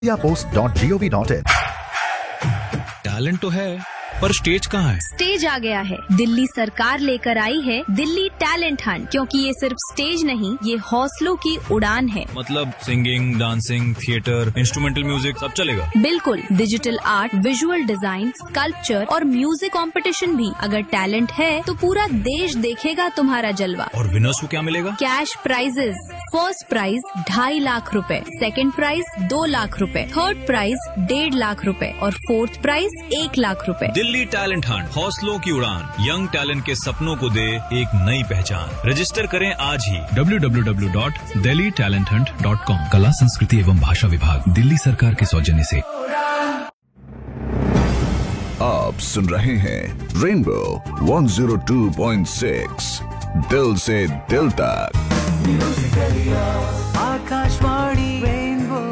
indiapost.gov.in। Talent तो है पर स्टेज कहाँ है? स्टेज आ गया है। दिल्ली सरकार लेकर आई है दिल्ली टैलेंट हंट, क्योंकि ये सिर्फ स्टेज नहीं, ये हौसलों की उड़ान है। मतलब singing, dancing, theatre, instrumental music सब चलेगा? बिल्कुल, digital art, visual design, sculpture और म्यूजिक कंपटीशन भी। अगर टैलेंट है तो पूरा देश देखेगा तुम्हारा जलवा। और विनर्स को क्या मिलेगा? Cash prices. First prize 2.5 lakh रुपए, सेकंड प्राइज 2 लाख रुपए, थर्ड प्राइज 1.5 लाख रुपए और फोर्थ प्राइज 1 लाख रुपए। दिल्ली टैलेंट हंट, हौसलों की उड़ान, यंग टैलेंट के सपनों को दे एक नई पहचान। रजिस्टर करें आज ही www.delhitalenthunt.com। कला, संस्कृति एवं भाषा विभाग, दिल्ली सरकार के सौजन्य से। आप सुन रहे हैं रेनबो 102.6, दिल से दिल तक। Akashvani rainbow.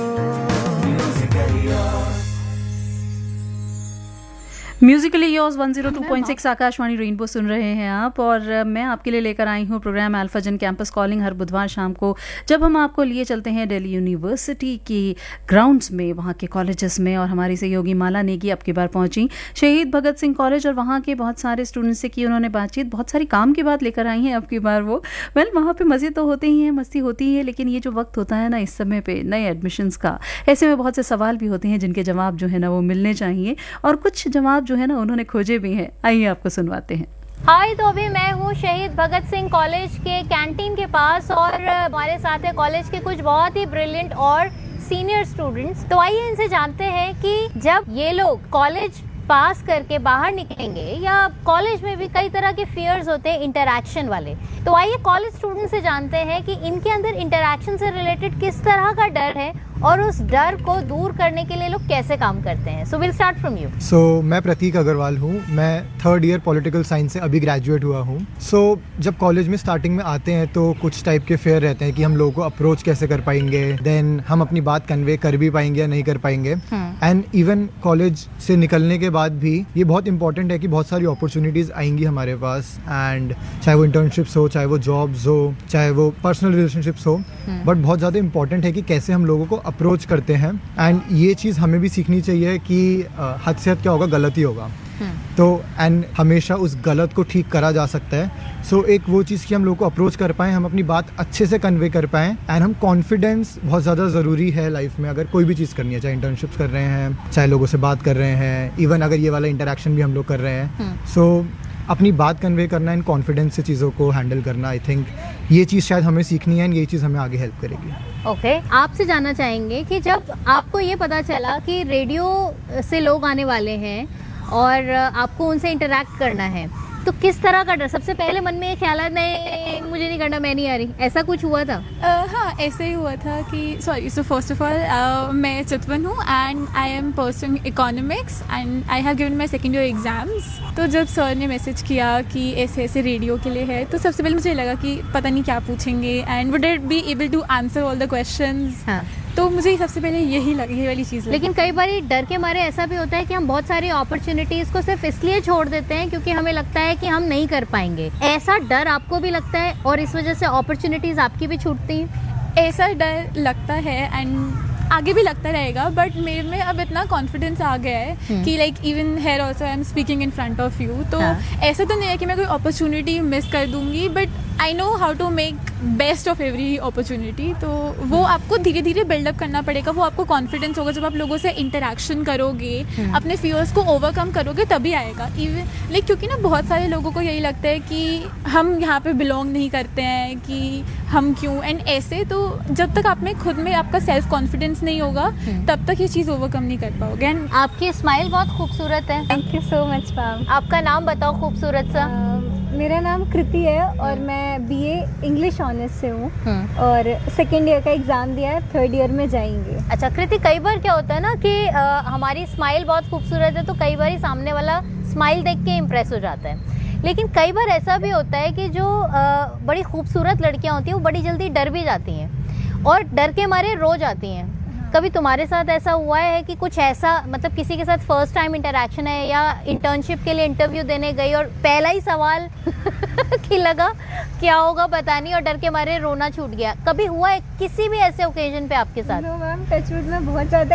Musically yours 102.6 Akashvani rainbow सुन रहे हैं आप, और मैं आपके लिए लेकर आई हूँ प्रोग्राम अल्फाजन कैंपस कॉलिंग हर बुधवार शाम को, जब हम आपको लिए चलते हैं दिल्ली यूनिवर्सिटी की ग्राउंड्स में, वहाँ के कॉलेजेस में। और हमारी सहयोगी माला नेगी अब की बार पहुँची शहीद भगत सिंह कॉलेज और वहाँ के बहुत सारे स्टूडेंट्स से की उन्होंने बातचीत। बहुत सारी काम की बात लेकर आई हैं अब की बार वो। वहाँ पे मज़े तो होते ही हैं, मस्ती होती है, लेकिन ये जो वक्त होता है ना इस समय पे नए एडमिशन्स का, ऐसे में बहुत से सवाल भी होते हैं जिनके जवाब जो है ना वो मिलने चाहिए, और कुछ जवाब जो है ना उन्होंने खोजे भी हैं। आइए आपको सुनवाते हैं। हाय, तो अभी मैं हूँ शहीद भगत सिंह कॉलेज के कैंटीन के पास, और हमारे साथ है कॉलेज के कुछ बहुत ही ब्रिलियंट और सीनियर स्टूडेंट्स। तो आइए इनसे जानते हैं कि जब ये लोग कॉलेज पास करके बाहर निकलेंगे, या कॉलेज में भी कई तरह के फियर्स होते हैं इंटरैक्शन वाले, तो आइए कॉलेज स्टूडेंट से जानते हैं कि इनके अंदर इंटरैक्शन से रिलेटेड किस तरह का डर है और उस डर को दूर करने के लिए लोग कैसे काम करते हैं। So will start from you. मैं प्रतीक अग्रवाल हूँ। मैं 3rd ईयर पॉलिटिकल साइंस से अभी ग्रेजुएट हुआ हूँ। जब कॉलेज में स्टार्टिंग में आते हैं तो कुछ टाइप के फेयर रहते हैं कि हम लोगों को अप्रोच कैसे कर पाएंगे, देन हम अपनी बात कन्वे कर भी पाएंगे या नहीं कर पाएंगे। एंड इवन कॉलेज से निकलने के बाद भी ये बहुत इंपॉर्टेंट है कि बहुत सारी अपॉर्चुनिटीज़ आएंगी हमारे पास, एंड चाहे वो इंटर्नशिप्स हो, चाहे वो जॉब्स हो, चाहे वो पर्सनल रिलेशनशिप्स हो, बट बहुत ज़्यादा इंपॉर्टेंट है कि कैसे हम लोगों को अप्रोच करते हैं। एंड ये चीज़ हमें भी सीखनी चाहिए कि हद से हद क्या होगा, गलत ही होगा। तो एंड हमेशा उस गलत को ठीक करा जा सकता है। एक वो चीज़ कि हम लोग को अप्रोच कर पाएँ, हम अपनी बात अच्छे से कन्वे कर पाएँ, एंड हम कॉन्फिडेंस बहुत ज़्यादा ज़रूरी है लाइफ में। अगर कोई भी चीज़ करनी है, चाहे इंटर्नशिप्स कर रहे हैं, चाहे लोगों से बात कर रहे हैं, इवन अगर ये वाला इंटरेक्शन भी हम लोग कर रहे हैं, अपनी बात कन्वे करना एंड कॉन्फिडेंस से चीज़ों को हैंडल करना, आई थिंक ये चीज़ शायद हमें सीखनी है, एंड ये चीज़ हमें आगे हेल्प करेगी। ओके, आपसे जानना चाहेंगे कि जब आपको ये पता चला कि रेडियो से लोग आने वाले हैं और आपको उनसे इंटरैक्ट करना है, तो किस तरह का डर? सबसे पहले मन में ये ख्याल है नहीं मुझे नहीं करना, मैं नहीं आ रही, ऐसा कुछ हुआ था? हाँ, ऐसे ही हुआ था कि सो फर्स्ट ऑफ ऑल मैं चितवन हूँ and I am pursuing economics and I have given my 2nd year exams. तो जब सर ने मैसेज किया कि ऐसे ऐसे रेडियो के लिए है, तो सबसे पहले मुझे लगा कि पता नहीं क्या पूछेंगे and would it be able to answer all the questions. तो मुझे सबसे पहले यही वाली चीज़। लेकिन कई बार डर के मारे ऐसा भी होता है कि हम बहुत सारी अपॉर्चुनिटीज़ को सिर्फ इसलिए छोड़ देते हैं क्योंकि हमें लगता है कि हम नहीं कर पाएंगे। ऐसा डर आपको भी लगता है और इस वजह से अपॉर्चुनिटीज़ आपकी भी छूटती हैं? ऐसा डर लगता है एंड आगे भी लगता रहेगा, बट मेरे में अब इतना कॉन्फिडेंस आ गया है कि like even here also I am speaking in front of you. तो ऐसा तो नहीं है कि मैं कोई अपॉर्चुनिटी मिस कर दूंगी, but I know how to make best of every opportunity. तो वो आपको धीरे धीरे बिल्डअप करना पड़ेगा, वो आपको कॉन्फिडेंस होगा जब आप लोगों से इंटरेक्शन करोगे, अपने फियर्स को ओवरकम करोगे, तभी आएगा। इवन लाइक क्योंकि ना बहुत सारे लोगों को यही लगता है कि हम यहाँ पे बिलोंग नहीं करते हैं, कि हम क्यों, एंड ऐसे। तो जब तक आप में खुद में आपका सेल्फ कॉन्फिडेंस नहीं होगा तब तक ये चीज़ ओवरकम नहीं कर पाओगे। एंड आपकी स्माइल बहुत खूबसूरत है। Thank you so much ma'am. आपका नाम बताओ खूबसूरत सा। मेरा नाम कृति है और मैं BA इंग्लिश ऑनर्स से हूँ और 2nd ईयर का एग्ज़ाम दिया है, 3rd ईयर में जाएंगे। अच्छा कृति, कई बार क्या होता है ना कि हमारी स्माइल बहुत खूबसूरत है, तो कई बार ही सामने वाला स्माइल देख के इम्प्रेस हो जाता है। लेकिन कई बार ऐसा भी होता है कि जो बड़ी खूबसूरत लड़कियाँ होती हैं वो बड़ी जल्दी डर भी जाती हैं और डर के मारे रो जाती हैं। कभी तुम्हारे साथ ऐसा हुआ है कि कुछ ऐसा, मतलब किसी के साथ फर्स्ट टाइम इंटरेक्शन है या इंटर्नशिप के लिए इंटरव्यू देने गई और पहला ही सवाल कि लगा क्या होगा पता नहीं और डर के मारे रोना छूट गया, कभी हुआ है किसी भी ऐसे ओकेजन पे आपके साथ? नो मैम, टचवुड में बहुत ज़्यादा